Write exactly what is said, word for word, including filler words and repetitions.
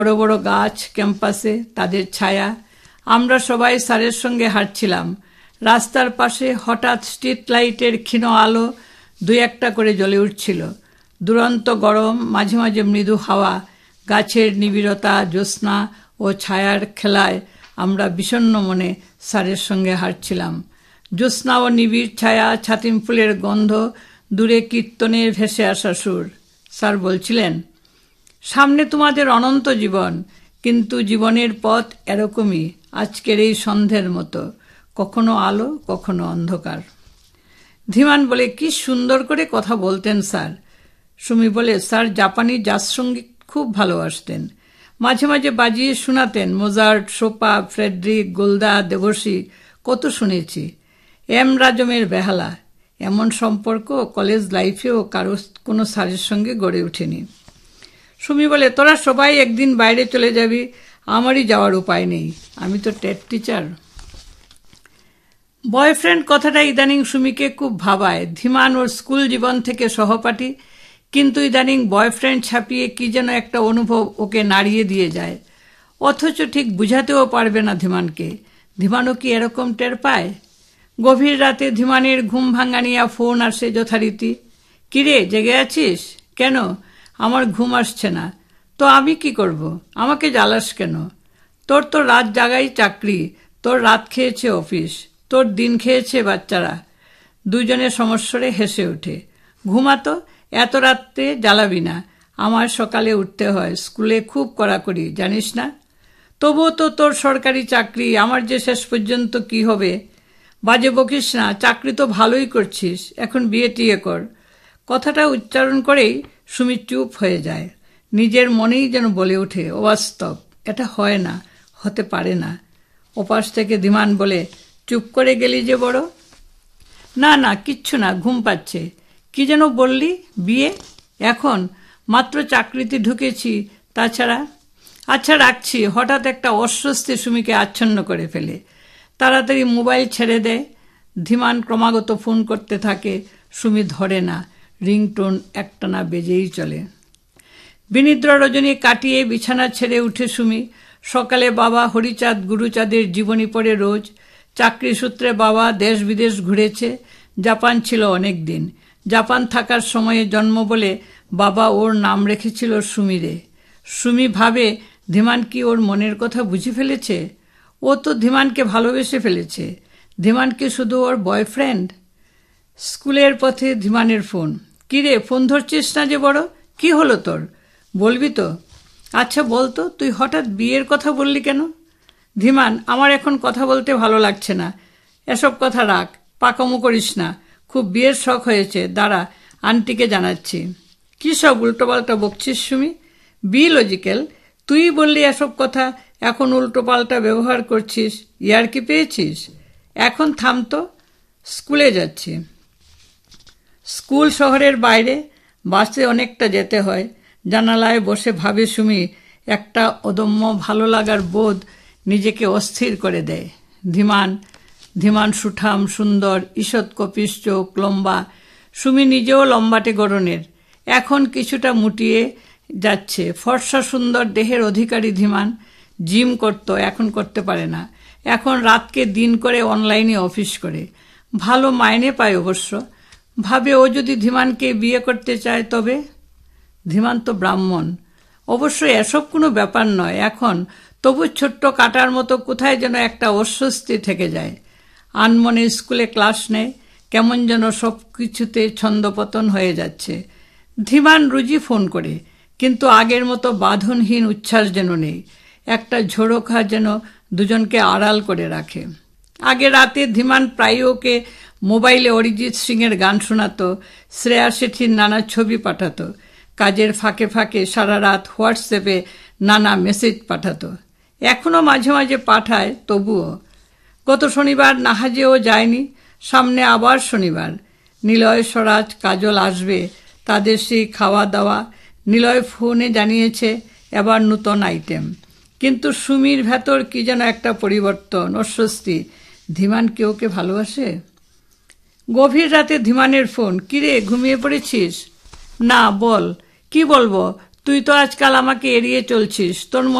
বড় বড় গাছ ক্যাম্পাসে, তাদের ছায়া। আমরা সবাই স্যারের সঙ্গে হাঁটছিলাম। রাস্তার পাশে হঠাৎ স্ট্রিট লাইটের ক্ষীণ আলো দুই একটা করে জ্বলে উঠছিল। দুরন্ত গরম, মাঝে মাঝে মৃদু হাওয়া, গাছের নিবিড়তা, জ্যোৎস্না ও ছায়ার খেলায় আমরা বিষণ্ণ মনে স্যারের সঙ্গে হাঁটছিলাম। জ্যোৎস্না ও নিবিড় ছায়া, ছাতিম ফুলের গন্ধ, দূরে কীর্তনের ভেসে আসা সুর। স্যার বলছিলেন, সামনে তোমাদের অনন্ত জীবন, কিন্তু জীবনের পথ এরকমই, আজকের এই সন্ধ্যের মতো, কখনো আলো কখনো অন্ধকার। ধীমান বলে, কি সুন্দর করে কথা বলতেন স্যার। সুমি বলে, স্যার জাপানি জাজ সঙ্গীত খুব ভালোবাসতেন, মাঝে মাঝে বাজিয়ে শোনাতেন। মোজার্ট, শোপা, ফ্রেডরিক, গোলদা, দেবসী, কত শুনেছি। এম রাজমের বেহালা। এমন সম্পর্ক কলেজ লাইফেও কারো কোনো স্যারের সঙ্গে গড়ে ওঠেনি। সুমি বলে, তোরা সবাই একদিন বাইরে চলে যাবি, আমারই যাওয়ার উপায় নেই, আমি তো টেট টিচার। বয়ফ্রেন্ড কথাটা ইদানিং সুমিকে খুব ভাবায়। ধীমান ওর স্কুল জীবন থেকে সহপাঠী, কিন্তু ইদানিং বয়ফ্রেন্ড ছাপিয়ে কি যেন একটা অনুভব ওকে নাড়িয়ে দিয়ে যায়, অথচ ঠিক বুঝাতেও পারবে না ধীমানকে। ধীমানও কি এরকম টের পায়? গভীর রাতে ধীমানের ঘুম ভাঙানিয়া ফোন আসে যথারীতি। কিরে, জেগে আছিস? কেন? আমার ঘুম আসছে না। তো আমি কি করব? আমাকে জ্বালাস কেন? তোর তো রাত জাগাই চাকরি, তোর রাত খেয়েছে অফিস, তোর দিন খেয়েছে বাচ্চারা। দুজনে সমস্বরে হেসে ওঠে। ঘুমাতো, এত রাত্রে জ্বালাবি না, আমার সকালে উঠতে হয়, স্কুলে খুব কড়াকড়ি, জানিস না? তবুও তো তোর সরকারি চাকরি, আমার যে শেষ পর্যন্ত কি হবে? বাজে বকিস না, চাকরি তো ভালোই করছিস, এখন বিয়ে টিয়ে কর। কথাটা উচ্চারণ করেই সুমি চুপ হয়ে যায়। নিজের মনেই যেন বলে ওঠে, অবাস্তব, এটা হয় না, হতে পারে না। ওপাশ থেকে ধীমান বলে, চুপ করে গেলি যে বড়। না না, কিচ্ছু না, ঘুম পাচ্ছে। কি যেন বললি? বিয়ে? এখন মাত্র চাকরিতে ঢুকেছি, তাছাড়া। আচ্ছা রাখছি। হঠাৎ একটা অস্বস্তি সুমিকে আচ্ছন্ন করে ফেলে। তাড়াতাড়ি মোবাইল ছেড়ে দেয়। ধীমান ক্রমাগত ফোন করতে থাকে, সুমি ধরে না, রিংটোন একটানা বেজেই চলে। বিনিদ্র রজনী কাটিয়ে বিছানা ছেড়ে উঠে সুমি। সকালে বাবা হরিচাঁদ গুরুচাঁদের জীবনী পড়ে রোজ। চাকরি সূত্রে বাবা দেশ বিদেশ ঘুরেছে, জাপান ছিল অনেক দিন। জাপান থাকার সময়ে জন্ম বলে বাবা ওর নাম রেখেছিল সুমিরে। সুমি ভাবে, ধীমান কি ওর মনের কথা বুঝে ফেলেছে? ও তো ধীমানকে ভালোবেসে ফেলেছে। ধীমান কি শুধু ওর বয়ফ্রেন্ড? স্কুলের পথে ধীমানের ফোন। কিরে, ফোন ধরছিস না যে বড়, কি হলো তোর? বলবি তো? আচ্ছা বলতো, তুই হঠাৎ বিয়ের কথা বললি কেন? ধীমান, আমার এখন কথা বলতে ভালো লাগছে না, এসব কথা রাখ, পাকামো করিস না, খুব বিয়ের শখ হয়েছে, দাঁড়া আন্টিকে জানাচ্ছি। কি সব উল্টোপাল্টা বকছিস সুমি? বি লজিক্যাল, তুই বললি এসব কথা, এখন উল্টোপাল্টা ব্যবহার করছিস, ইয়ার কি পেয়েছিস? এখন থামতো, স্কুলে যাচ্ছি। স্কুল শহরের বাইরে, বাসে অনেকটা যেতে হয়। জানালায় বসে ভাবে সুমি, একটা অদম্য ভালো লাগার বোধ নিজেকে অস্থির করে দেয়। ধীমান ধীমান সুঠাম, সুন্দর, ঈষৎ কপিস চোখ, লম্বা। সুমি নিজেও লম্বাটে গড়নের, এখন কিছুটা মুটিয়ে যাচ্ছে। ফর্সা সুন্দর দেহের অধিকারী ধীমান। জিম করত, এখন করতে পারে না। এখন রাতকে দিন করে অনলাইনে অফিস করে, ভালো মাইনে পায় অবশ্য। ভাবে ও যদি ধীমানকে বিয়ে করতে চায় তবে। ধীমান তো ব্রাহ্মণ, অবশ্য এসব কোনো ব্যাপার নয় এখন, তবু ছোট্ট কাটার মতো কোথায় যেন একটা অস্বস্তি থেকে যায়। আনমনে স্কুলে ক্লাস নেয়, কেমন যেন সব কিছুতে ছন্দপতন হয়ে যাচ্ছে। ধীমান রুজি ফোন করে, কিন্তু আগের মতো বাঁধনহীন উচ্ছ্বাস যেন নেই। একটা ঝোড়োখা যেন দুজনকে আড়াল করে রাখে। আগে রাতে ধীমান প্রায় ওকে মোবাইলে অরিজিৎ সিংয়ের গান শোনাতো, শ্রেয়া শেঠির নানা ছবি পাঠাতো, কাজের ফাঁকে ফাঁকে সারা রাত হোয়াটসঅ্যাপে নানা মেসেজ পাঠাতো। এখনো মাঝে মাঝে পাঠায়, তবুও। গত শনিবার নাহাজেও যায়নি, সামনে আবার শনিবার। নিলয়, স্বরাজ, কাজল আসবে, তাদের সেই খাওয়া দাওয়া। নিলয় ফোনে জানিয়েছে এবার নূতন আইটেম, কিন্তু সুমির ভেতর কি যেন একটা পরিবর্তন, অস্বস্তি। ধীমান কি ওকে ভালোবাসে? গভীর রাতে ধীমানের ফোন। কিরে, ঘুমিয়ে পড়েছিস? না, বল। কি বলবো, তুই তো আজকাল আমাকে এড়িয়ে চলছিস, তোর